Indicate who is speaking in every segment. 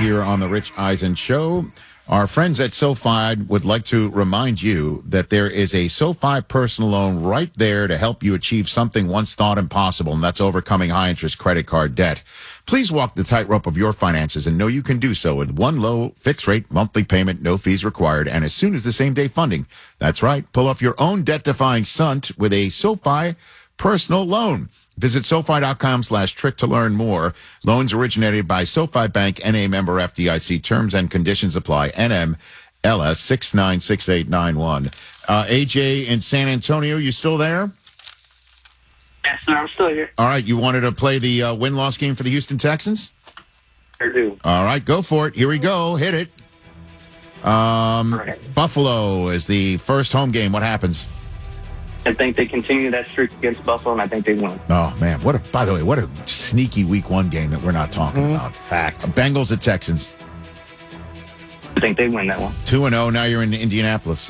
Speaker 1: here on the Rich Eisen Show. Our friends at SoFi would like to remind you that there is a SoFi personal loan right there to help you achieve something once thought impossible, and that's overcoming high-interest credit card debt. Please walk the tightrope of your finances and know you can do so with one low, fixed-rate monthly payment, no fees required, and as soon as the same-day funding. That's right. Pull off your own debt-defying stunt with a SoFi personal loan. Visit SoFi.com/trick to learn more. Loans originated by SoFi Bank, NA member FDIC. Terms and conditions apply. NMLS 696891. AJ in San Antonio, you still there?
Speaker 2: Yes, sir. I'm still here.
Speaker 1: All right. You wanted to play the win-loss game for the Houston Texans?
Speaker 2: I do.
Speaker 1: All right. Go for it. Here we go. Hit it.
Speaker 2: Right.
Speaker 1: Buffalo is the first home game. What happens?
Speaker 2: I think they continue that streak against Buffalo, and I think they win.
Speaker 1: Oh, man. By the way, what a sneaky week one game that we're not talking about.
Speaker 3: Fact.
Speaker 1: Bengals at Texans.
Speaker 2: I think they win that one.
Speaker 1: 2-0. Now you're in Indianapolis.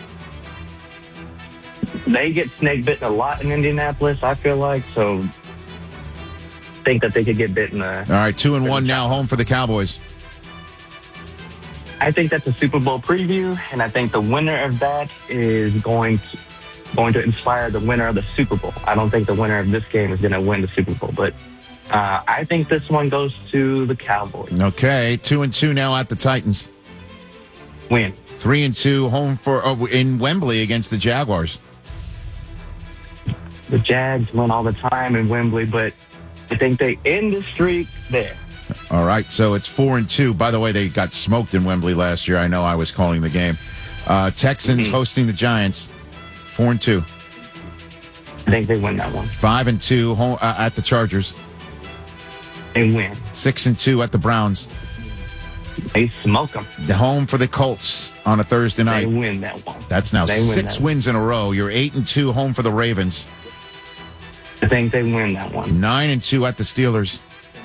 Speaker 2: They get snake bitten a lot in Indianapolis, I feel like, so I think that they could get bitten.
Speaker 1: All right, 2-1 now, home for the Cowboys.
Speaker 2: I think that's a Super Bowl preview, and I think the winner of that is going to inspire the winner of the Super Bowl. I don't think the winner of this game is going to win the Super Bowl, but I think this one goes to the Cowboys.
Speaker 1: Okay, 2-2 now at the Titans.
Speaker 2: Win.
Speaker 1: 3-2 home in Wembley against the Jaguars.
Speaker 2: The Jags win all the time in Wembley, but I think they end the streak there.
Speaker 1: All right, so it's 4-2. By the way, they got smoked in Wembley last year. I know I was calling the game. Texans hosting the Giants. 4-2.
Speaker 2: I think they win that one.
Speaker 1: 5-2 home at the Chargers.
Speaker 2: They win.
Speaker 1: 6-2 at the Browns.
Speaker 2: They smoke them.
Speaker 1: The home for the Colts on a Thursday night.
Speaker 2: They win that one.
Speaker 1: That's now 6 wins in a row. You're 8-2 home for the Ravens.
Speaker 2: I think they win that one.
Speaker 1: 9-2 at the Steelers.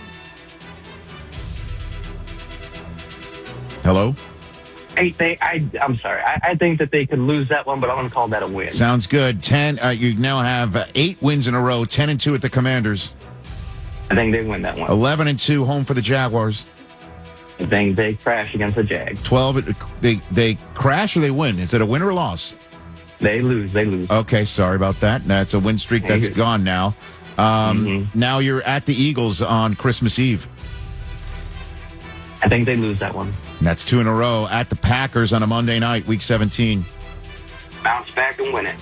Speaker 1: Hello?
Speaker 2: I'm sorry. I think that they could lose that one, but I'm going to call that a win.
Speaker 1: Sounds good. 10. You now have 8 wins in a row. 10-2 at the Commanders.
Speaker 2: I think they win that one.
Speaker 1: 11-2 home for the Jaguars.
Speaker 2: I think they crash against the Jags.
Speaker 1: 12. They crash or they win? Is it a win or a loss?
Speaker 2: They lose.
Speaker 1: Okay, sorry about that. That's a win streak that's gone now. Now you're at the Eagles on Christmas Eve.
Speaker 2: I think they lose that one.
Speaker 1: And that's 2 in a row at the Packers on a Monday night, Week 17.
Speaker 2: Bounce back and win it.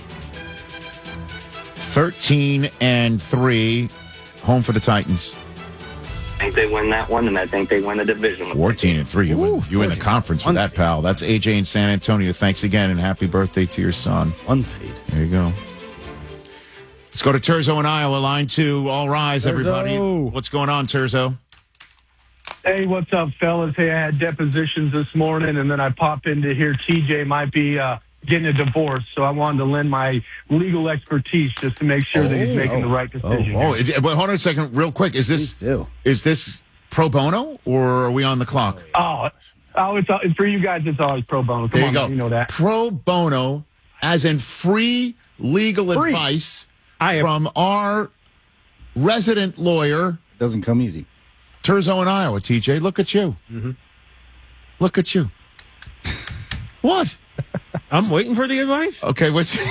Speaker 1: 13-3, home for the Titans.
Speaker 2: I think they win that one, and I think they win the division.
Speaker 1: 14-3. You win the conference for that, pal. That's AJ in San Antonio. Thanks again, and happy birthday to your son.
Speaker 3: 1 seed.
Speaker 1: There you go. Let's go to Terzo in Iowa, line 2. All rise, everybody. What's going on, Terzo?
Speaker 4: Hey, what's up, fellas? Hey, I had depositions this morning, and then I pop in to hear TJ might be getting a divorce, so I wanted to lend my legal expertise just to make sure that he's making the right decision.
Speaker 1: But hold on a second, real quick. Is this pro bono, or are we on the clock?
Speaker 4: It's for you guys, it's always pro bono.
Speaker 1: There you go.
Speaker 4: You know that.
Speaker 1: Pro bono, as in free legal advice from our resident lawyer.
Speaker 3: Doesn't come easy.
Speaker 1: Terzo in Iowa, TJ. Look at you. Look at you. What?
Speaker 5: I'm waiting for the advice.
Speaker 1: Okay, what's
Speaker 4: So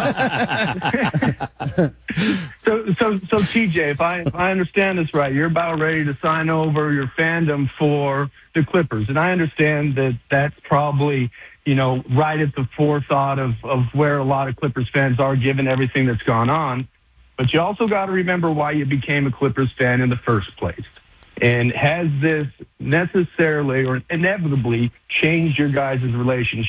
Speaker 4: TJ, if I understand this right, you're about ready to sign over your fandom for the Clippers, and I understand that that's probably right at the forethought of where a lot of Clippers fans are, given everything that's gone on. But you also got to remember why you became a Clippers fan in the first place. And has this necessarily or inevitably changed your guys' relationship?